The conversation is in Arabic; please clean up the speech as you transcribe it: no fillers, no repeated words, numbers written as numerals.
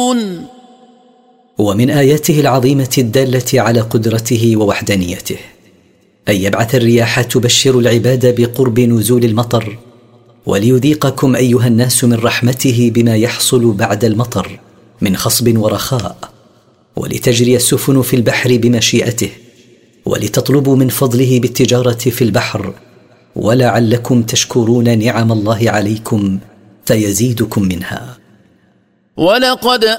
يعلمون. ومن آياته العظيمة الدالة على قدرته ووحدانيته أن يبعث الرياح تبشر العباد بقرب نزول المطر، وليذيقكم أيها الناس من رحمته بما يحصل بعد المطر من خصب ورخاء، ولتجري السفن في البحر بمشيئته، ولتطلبوا من فضله بالتجارة في البحر، ولعلكم تشكرون نعم الله عليكم فيزيدكم منها. ولقد